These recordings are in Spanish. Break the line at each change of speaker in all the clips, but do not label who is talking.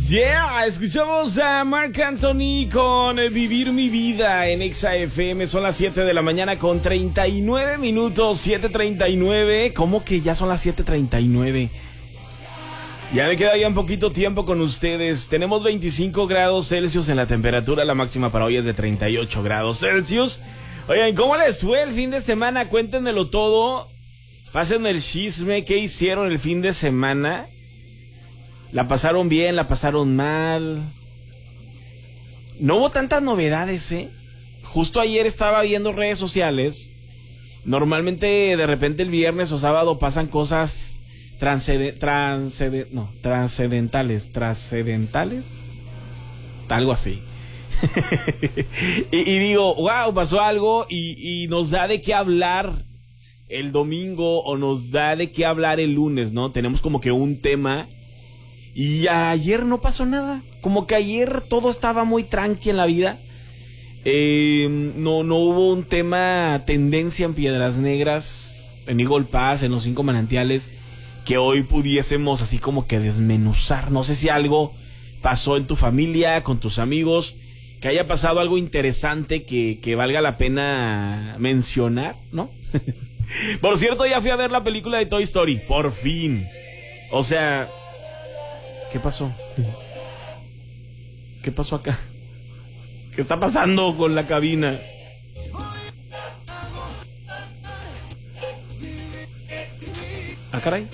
Yeah, escuchamos a Marc Anthony con Vivir mi vida en Exa FM. Son las 7 de la mañana con 39 minutos, 7:39. ¿Cómo que ya son las 7:39? Ya me queda ya un poquito tiempo con ustedes. Tenemos 25 grados Celsius en la temperatura. La máxima para hoy es de 38 grados Celsius. Oigan, ¿cómo les fue el fin de semana? Cuéntenmelo todo. Pásenme el chisme. ¿Qué hicieron el fin de semana? ¿La pasaron bien? ¿La pasaron mal? No hubo tantas novedades, ¿eh? Justo ayer estaba viendo redes sociales. Normalmente, de repente, el viernes o sábado pasan cosas trascendentales. Algo así. y digo, wow, pasó algo y nos da de qué hablar el domingo o nos da de qué hablar el lunes, ¿no? Tenemos como que un tema. Y ayer no pasó nada. Como que ayer todo estaba muy tranqui en la vida. No hubo un tema tendencia en Piedras Negras, en Eagle Pass, en los 5 manantiales, que hoy pudiésemos así como que desmenuzar. No sé si algo pasó en tu familia, con tus amigos, que haya pasado algo interesante que valga la pena mencionar, ¿no? Por cierto, ya fui a ver la película de Toy Story, por fin. O sea... ¿Qué pasó? ¿Qué pasó acá? ¿Qué está pasando con la cabina? Ah, caray.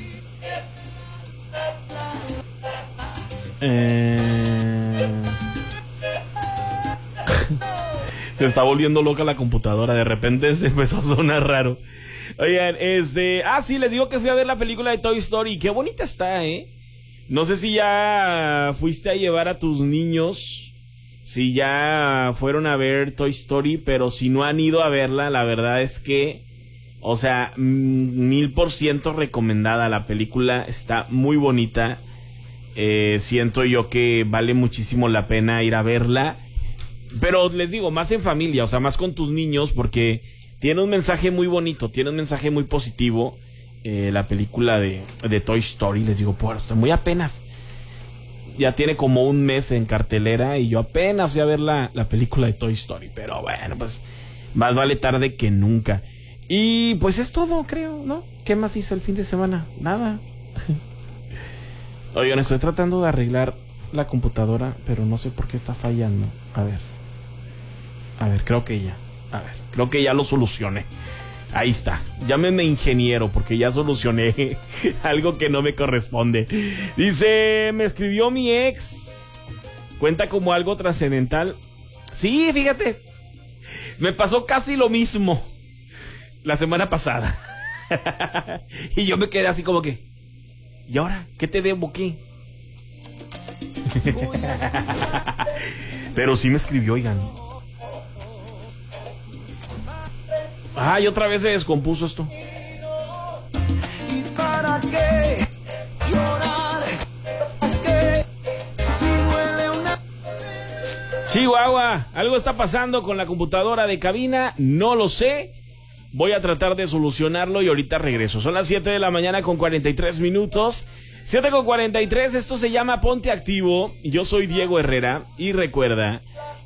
Se está volviendo loca la computadora. De repente se empezó a sonar raro. Oigan, sí, les digo que fui a ver la película de Toy Story. Qué bonita está, ¿eh? No sé si ya fuiste a llevar a tus niños, si ya fueron a ver Toy Story, pero si no han ido a verla, la verdad es que, o sea, 1000% recomendada. La película está muy bonita. Siento yo que vale muchísimo la pena ir a verla. Pero les digo, más en familia, o sea, más con tus niños, porque tiene un mensaje muy bonito, tiene un mensaje muy positivo. La película de Toy Story, les digo, muy apenas. Ya tiene como un mes en cartelera y yo apenas fui a ver la película de Toy Story. Pero bueno, pues más vale tarde que nunca. Y pues es todo, creo, ¿no? ¿Qué más hice el fin de semana? Nada. Oigan, estoy tratando de arreglar la computadora, pero no sé por qué está fallando. A ver, creo que ya lo solucioné. Ahí está, llámenme ingeniero porque ya solucioné algo que no me corresponde. Dice, me escribió mi ex. ¿Cuenta como algo trascendental? Sí, fíjate, me pasó casi lo mismo la semana pasada. Y yo me quedé así como que, ¿y ahora? ¿Qué te debo aquí? Pero sí me escribió, oigan. Y otra vez se descompuso esto. ¿Y para qué llorar? Chihuahua, algo está pasando con la computadora de cabina, no lo sé. Voy a tratar de solucionarlo y ahorita regreso. Son las 7 de la mañana con 43 minutos. 7 con 43, esto se llama Ponte Activo. Yo soy Diego Herrera y recuerda